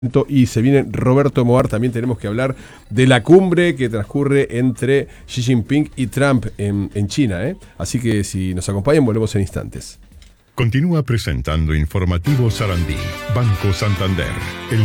Y se viene Roberto Moar, también tenemos que hablar de la cumbre que transcurre entre Xi Jinping y Trump en China, ¿eh? Así que si nos acompañan, volvemos en instantes. Continúa presentando Informativo Sarandí, Banco Santander.